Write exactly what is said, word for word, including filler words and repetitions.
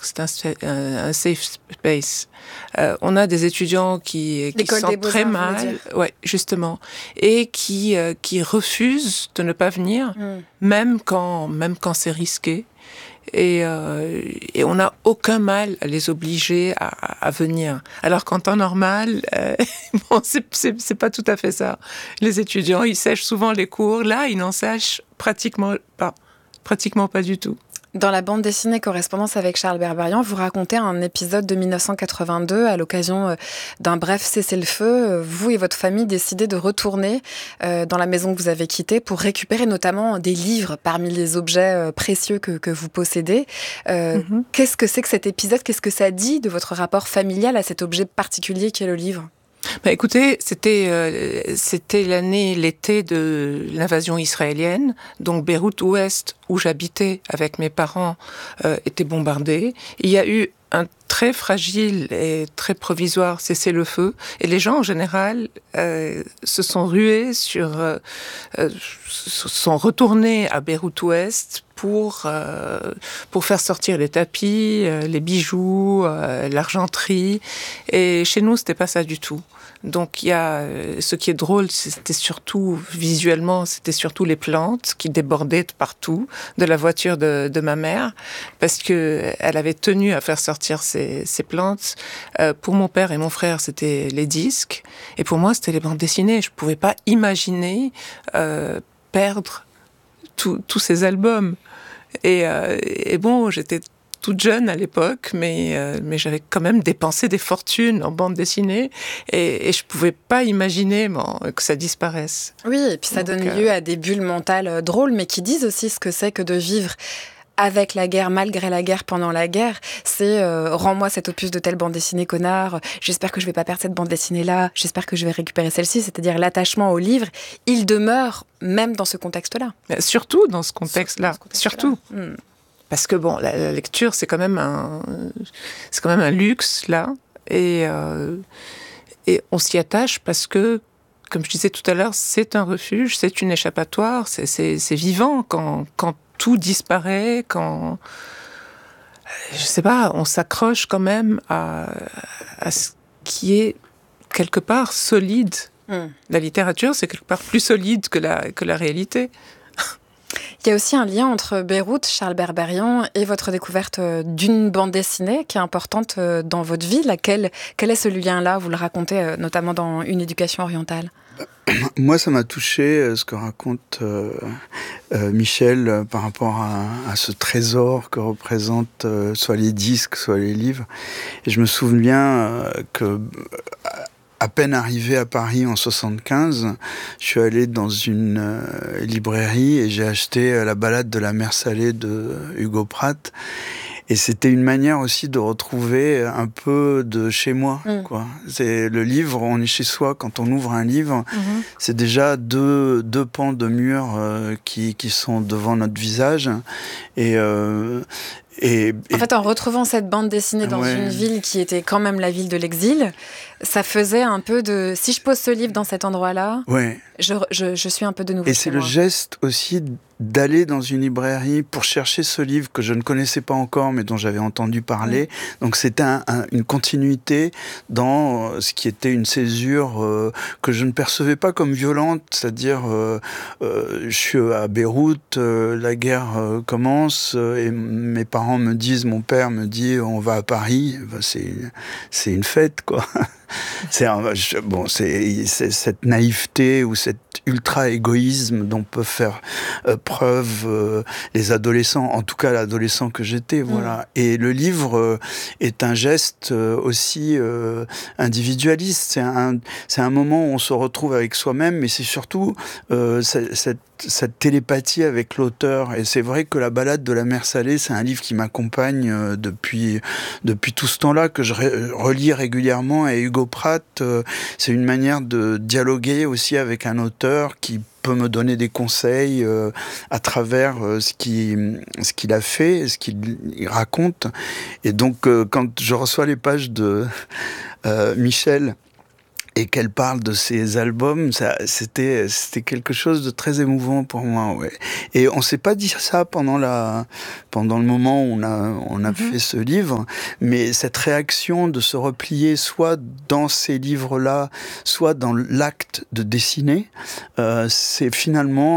c'est un, un, un safe space. Euh, on a des étudiants qui, qui se sentent très mal, ouais, justement, et qui, euh, qui refusent de ne pas venir, mm. même quand, même quand c'est risqué. Et, euh, et on n'a aucun mal à les obliger à, à venir. Alors qu'en temps normal, euh, bon, c'est, c'est, c'est pas tout à fait ça. Les étudiants, ils sèchent souvent les cours. Là, ils n'en sèchent pratiquement pas. Pratiquement pas du tout. Dans la bande dessinée Correspondance avec Charles Berberian, vous racontez un épisode de dix-neuf cent quatre-vingt-deux à l'occasion d'un bref cessez-le-feu. Vous et votre famille décidez de retourner dans la maison que vous avez quittée pour récupérer notamment des livres parmi les objets précieux que, que vous possédez. Euh, mm-hmm. Qu'est-ce que c'est que cet épisode ? Qu'est-ce que ça dit de votre rapport familial à cet objet particulier qui est le livre ? Bah écoutez, c'était euh, c'était l'année, l'été de l'invasion israélienne, donc Beyrouth-Ouest, où j'habitais avec mes parents, euh, était bombardée. Il y a eu un très fragile et très provisoire cessez-le-feu, et les gens en général euh, se sont rués sur, euh, euh, sont retournés à Beyrouth-Ouest pour euh, pour faire sortir les tapis, euh, les bijoux, euh, l'argenterie, et chez nous c'était pas ça du tout. Donc il y a ce qui est drôle, c'était surtout visuellement, c'était surtout les plantes qui débordaient de partout de la voiture de, de ma mère, parce que elle avait tenu à faire sortir ces, ces plantes. Euh, pour mon père et mon frère, c'était les disques, et pour moi, c'était les bandes dessinées. Je pouvais pas imaginer euh, perdre tous ces albums. Et, euh, et bon, j'étais toute jeune à l'époque, mais, euh, mais j'avais quand même dépensé des fortunes en bande dessinée, et, et je pouvais pas imaginer bon, que ça disparaisse. Oui, et puis ça Donc, donne lieu euh... à des bulles mentales drôles, mais qui disent aussi ce que c'est que de vivre avec la guerre, malgré la guerre, pendant la guerre. C'est euh, « rends-moi cet opus de telle bande dessinée, connard, j'espère que je vais pas perdre cette bande dessinée-là, j'espère que je vais récupérer celle-ci », c'est-à-dire l'attachement au livre, il demeure même dans ce contexte-là. Mais surtout dans ce contexte-là, surtout. Ce contexte-là. surtout. Hmm. Parce que bon, la, la lecture, c'est quand même un, c'est quand même un luxe là, et euh, et on s'y attache parce que, comme je disais tout à l'heure, c'est un refuge, c'est une échappatoire, c'est c'est, c'est vivant quand quand tout disparaît, quand je sais pas, on s'accroche quand même à à ce qui est quelque part solide. Mm. La littérature, c'est quelque part plus solide que la que la réalité. Il y a aussi un lien entre Beyrouth, Charles Berberian, et votre découverte d'une bande dessinée qui est importante dans votre vie. Laquelle, quel est ce lien-là ? Vous le racontez notamment dans Une éducation orientale. Moi, ça m'a touché ce que raconte euh, euh, Michel euh, par rapport à, à ce trésor que représentent euh, soit les disques, soit les livres. Et je me souviens euh, que... À peine arrivé à Paris en soixante-quinze, je suis allé dans une euh, librairie et j'ai acheté euh, La balade de la mer Salée de Hugo Pratt. Et c'était une manière aussi de retrouver un peu de chez moi, mmh. quoi. C'est le livre, on est chez soi. Quand on ouvre un livre, mmh. c'est déjà deux, deux pans de mur euh, qui, qui sont devant notre visage. Et... Euh, Et, et... En fait, en retrouvant cette bande dessinée dans ouais. une ville qui était quand même la ville de l'exil, ça faisait un peu de... Si je pose ce livre dans cet endroit-là, ouais. je, je, je suis un peu de nouveau Et chez c'est moi. le geste aussi d'aller dans une librairie pour chercher ce livre que je ne connaissais pas encore, mais dont j'avais entendu parler. Mmh. Donc c'était un, un, une continuité dans ce qui était une césure euh, que je ne percevais pas comme violente, c'est-à-dire euh, euh, je suis à Beyrouth, euh, la guerre euh, commence, euh, et mes parents me disent, mon père me dit, on va à Paris, ben, c'est, c'est une fête, quoi. C'est, un, bon, c'est, c'est cette naïveté ou cet ultra-égoïsme dont peuvent faire euh, preuve euh, les adolescents, en tout cas l'adolescent que j'étais, voilà. Mmh. Et le livre euh, est un geste euh, aussi euh, individualiste. C'est un, c'est un moment où on se retrouve avec soi-même, mais c'est surtout euh, cette, cette cette télépathie avec l'auteur. Et c'est vrai que La balade de la mer Salée, c'est un livre qui m'accompagne euh, depuis, depuis tout ce temps-là, que je re- relis régulièrement. Et Hugo Pratt, euh, c'est une manière de dialoguer aussi avec un auteur qui peut me donner des conseils euh, à travers euh, ce, qui, ce qu'il a fait, ce qu'il raconte. Et donc, euh, quand je reçois les pages de euh, Michel, et qu'elle parle de ses albums, ça, c'était, c'était quelque chose de très émouvant pour moi. Ouais. Et on s'est pas dit ça pendant la, pendant le moment où on a, on a mm-hmm. fait ce livre, mais cette réaction de se replier soit dans ces livres-là, soit dans l'acte de dessiner, euh, c'est finalement